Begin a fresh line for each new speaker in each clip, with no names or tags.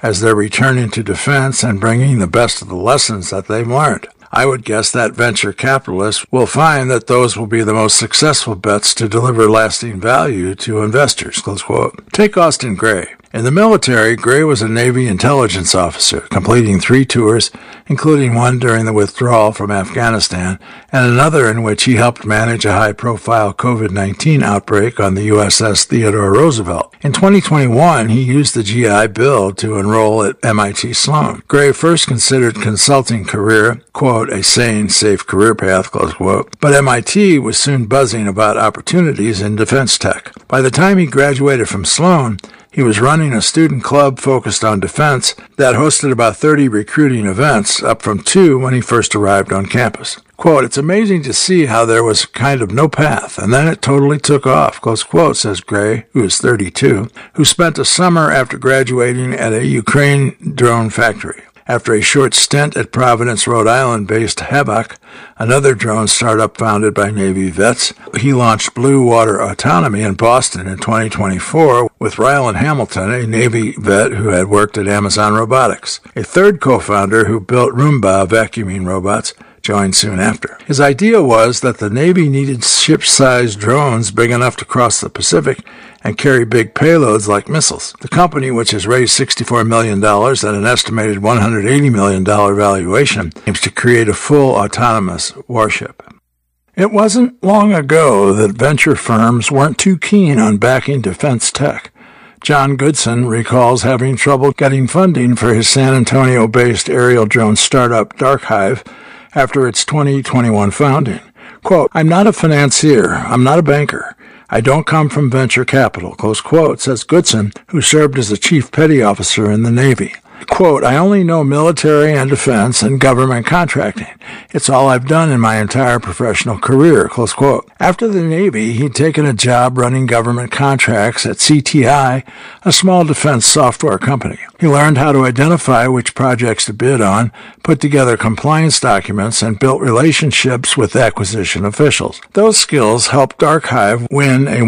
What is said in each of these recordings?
as they're returning to defense and bringing the best of the lessons that they've learned. I would guess that venture capitalists will find that those will be the most successful bets to deliver lasting value to investors." Close quote. Take Austin Gray. In the military, Gray was a Navy intelligence officer, completing 3 tours, including one during the withdrawal from Afghanistan, and another in which he helped manage a high-profile COVID-19 outbreak on the USS Theodore Roosevelt. In 2021, he used the GI Bill to enroll at MIT Sloan. Gray first considered consulting career, quote, "a sane, safe career path," close quote, but MIT was soon buzzing about opportunities in defense tech. By the time he graduated from Sloan, he was running a student club focused on defense that hosted about 30 recruiting events, up from 2 when he first arrived on campus. Quote, "It's amazing to see how there was kind of no path, and then it totally took off," close quote, says Gray, who is 32, who spent a summer after graduating at a Ukraine drone factory. After a short stint at Providence, Rhode Island-based Havoc, another drone startup founded by Navy vets, he launched Blue Water Autonomy in Boston in 2024 with Ryland Hamilton, a Navy vet who had worked at Amazon Robotics. A third co-founder who built Roomba vacuuming robots joined soon after. His idea was that the Navy needed ship-sized drones big enough to cross the Pacific and carry big payloads like missiles. The company, which has raised $64 million at an estimated $180 million valuation, aims to create a full autonomous warship. It wasn't long ago that venture firms weren't too keen on backing defense tech. John Goodson recalls having trouble getting funding for his San Antonio-based aerial drone startup DarkHive after its 2021 founding. Quote, "I'm not a financier. I'm not a banker. I don't come from venture capital," close quote, says Goodson, who served as a chief petty officer in the Navy. Quote, "I only know military and defense and government contracting. It's all I've done in my entire professional career," close quote. After the Navy, he'd taken a job running government contracts at CTI, a small defense software company. He learned how to identify which projects to bid on, put together compliance documents, and built relationships with acquisition officials. Those skills helped DarkHive win a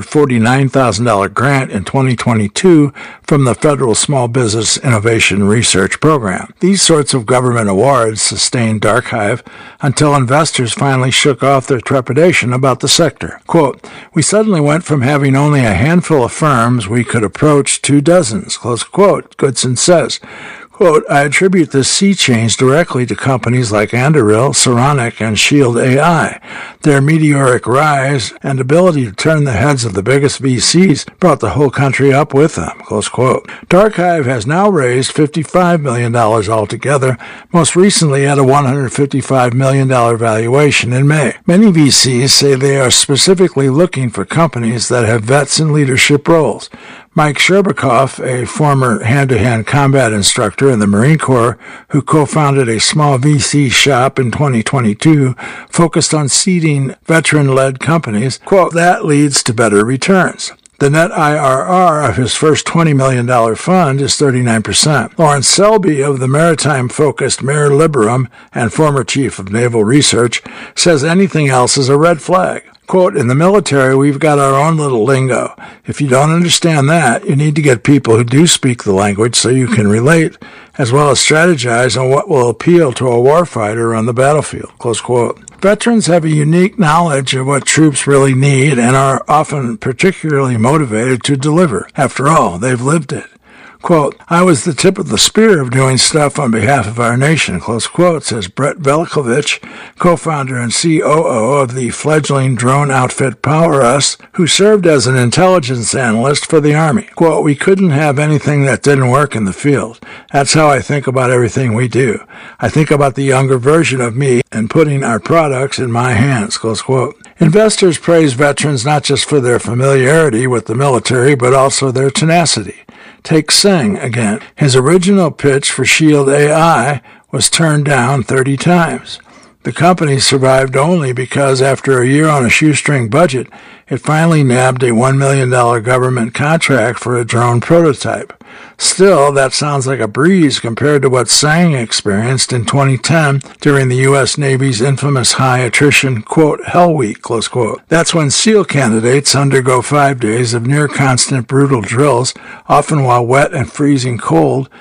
$149,000 grant in 2022 from the Federal Small Business Innovation Research Program. These sorts of government awards sustained DarkHive until investors finally shook off their trepidation about the sector. Quote, "We suddenly went from having only a handful of firms we could approach to dozens," close quote, Goodson says. Quote, "I attribute this sea change directly to companies like Anduril, Saronic, and Shield AI. Their meteoric rise and ability to turn the heads of the biggest VCs brought the whole country up with them," close quote. DarkHive has now raised $55 million altogether, most recently at a $155 million valuation in May. Many VCs say they are specifically looking for companies that have vets in leadership roles. Mike Sherbakoff, a former hand-to-hand combat instructor in the Marine Corps who co-founded a small VC shop in 2022, focused on seeding veteran-led companies, quote, "that leads to better returns." The net IRR of his first $20 million fund is 39%. Lawrence Selby of the maritime-focused Mare Liberum and former chief of naval research says anything else is a red flag. Quote, "In the military, we've got our own little lingo. If you don't understand that, you need to get people who do speak the language so you can relate, as well as strategize on what will appeal to a warfighter on the battlefield," close quote. Veterans have a unique knowledge of what troops really need and are often particularly motivated to deliver. After all, they've lived it. Quote, "I was the tip of the spear of doing stuff on behalf of our nation," close quote, says Brett Velikovich, co-founder and COO of the fledgling drone outfit PowerUs, who served as an intelligence analyst for the Army. Quote, "We couldn't have anything that didn't work in the field. That's how I think about everything we do. I think about the younger version of me and putting our products in my hands," close quote. Investors praise veterans not just for their familiarity with the military, but also their tenacity. Take Singh again. His original pitch for Shield AI was turned down 30 times. The company survived only because after a year on a shoestring budget, it finally nabbed a $1 million government contract for a drone prototype. Still, that sounds like a breeze compared to what Singh experienced in 2010 during the U.S. Navy's infamous high attrition, quote, Hell Week, close quote. That's when SEAL candidates undergo 5 days of near constant brutal drills, often while wet and freezing cold,